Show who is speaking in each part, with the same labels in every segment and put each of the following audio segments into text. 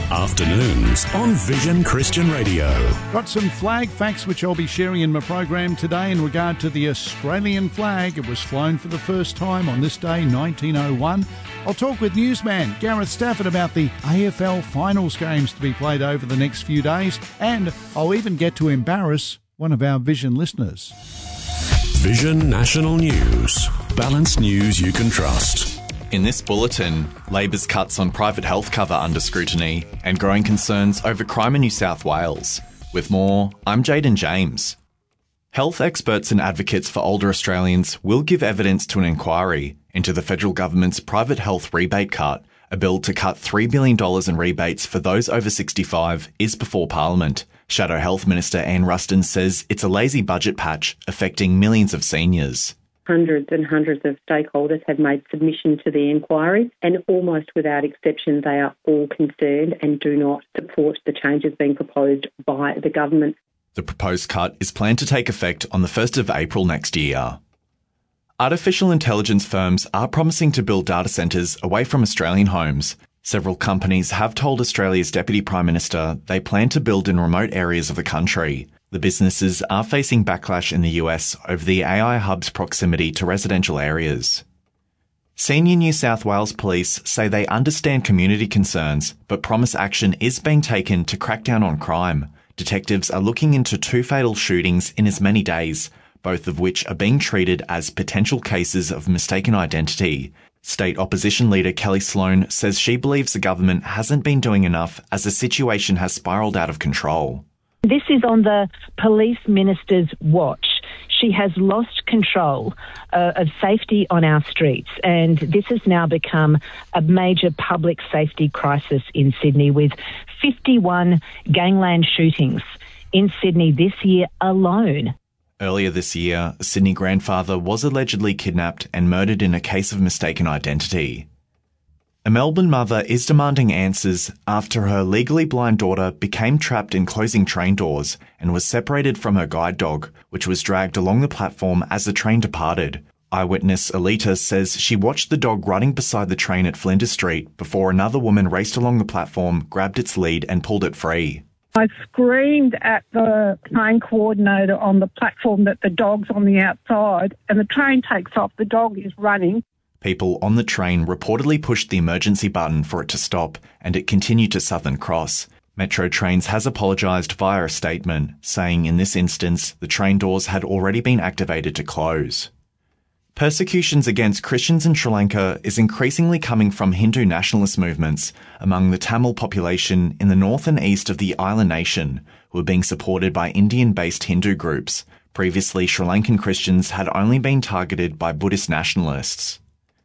Speaker 1: Afternoons on Vision Christian Radio.
Speaker 2: Got some flag facts which I'll be sharing in my program today in regard to the Australian flag. It was flown for the first time on this day, 1901. I'll talk with newsman Gareth Stafford about the AFL finals games to be played over the next few days, and I'll even get to embarrass one of our Vision listeners.
Speaker 1: Vision National News. Balanced news you can trust.
Speaker 3: In this bulletin, Labor's cuts on private health cover under scrutiny and growing concerns over crime in New South Wales. With more, I'm Jaden James. Health experts and advocates for older Australians will give evidence to an inquiry into the federal government's private health rebate cut. A bill to cut $3 billion in rebates for those over 65 is before Parliament. Shadow Health Minister Anne Ruston says it's a lazy budget patch affecting millions of seniors.
Speaker 4: Hundreds and hundreds of stakeholders have made submission to the inquiry, and almost without exception they are all concerned and do not support the changes being proposed by the government.
Speaker 3: The proposed cut is planned to take effect on the 1st of April next year. Artificial intelligence firms are promising to build data centres away from Australian homes. Several companies have told Australia's Deputy Prime Minister they plan to build in remote areas of the country. The businesses are facing backlash in the US over the AI hub's proximity to residential areas. Senior New South Wales police say they understand community concerns, but promise action is being taken to crack down on crime. Detectives are looking into 2 fatal shootings in as many days, both of which are being treated as potential cases of mistaken identity. State opposition leader Kelly Sloan says she believes the government hasn't been doing enough as the situation has spiralled out of control.
Speaker 5: This is on the police minister's watch. She has lost control of safety on our streets, and this has now become a major public safety crisis in Sydney, with 51 gangland shootings in Sydney this year alone.
Speaker 3: Earlier this year, a Sydney grandfather was allegedly kidnapped and murdered in a case of mistaken identity. A Melbourne mother is demanding answers after her legally blind daughter became trapped in closing train doors and was separated from her guide dog, which was dragged along the platform as the train departed. Eyewitness Alita says she watched the dog running beside the train at Flinders Street before another woman raced along the platform, grabbed its lead and pulled it free.
Speaker 6: I screamed at the train coordinator on the platform that the dog's on the outside, and the train takes off. The dog is running.
Speaker 3: People on the train reportedly pushed the emergency button for it to stop, and it continued to Southern Cross. Metro Trains has apologised via a statement, saying in this instance the train doors had already been activated to close. Persecutions against Christians in Sri Lanka is increasingly coming from Hindu nationalist movements among the Tamil population in the north and east of the island nation, who are being supported by Indian-based Hindu groups. Previously, Sri Lankan Christians had only been targeted by Buddhist nationalists.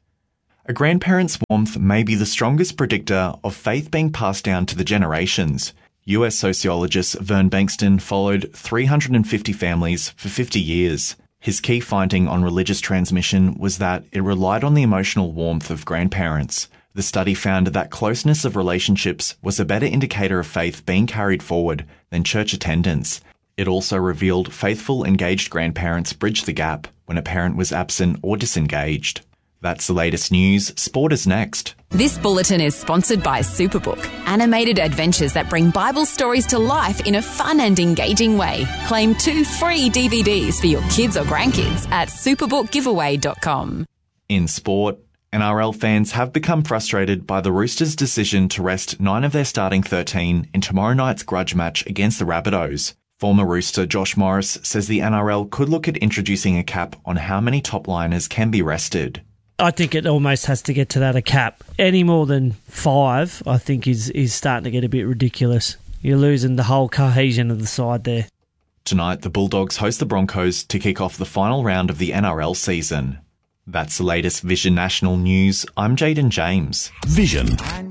Speaker 3: A grandparent's warmth may be the strongest predictor of faith being passed down to the generations. US sociologist Vern Bankston followed 350 families for 50 years. His key finding on religious transmission was that it relied on the emotional warmth of grandparents. The study found that closeness of relationships was a better indicator of faith being carried forward than church attendance. It also revealed faithful, engaged grandparents bridged the gap when a parent was absent or disengaged. That's the latest news. Sport is next.
Speaker 7: This bulletin is sponsored by Superbook, animated adventures that bring Bible stories to life in a fun and engaging way. Claim 2 free DVDs for your kids or grandkids at superbookgiveaway.com.
Speaker 3: In sport, NRL fans have become frustrated by the Roosters' decision to rest 9 of their starting 13 in tomorrow night's grudge match against the Rabbitohs. Former Rooster Josh Morris says the NRL could look at introducing a cap on how many top liners can be rested.
Speaker 8: I think it almost has to get to that, a cap. Any more than 5, I think, is starting to get a bit ridiculous. You're losing the whole cohesion of the side there.
Speaker 3: Tonight, the Bulldogs host the Broncos to kick off the final round of the NRL season. That's the latest Vision National News. I'm Jaden James.
Speaker 1: Vision.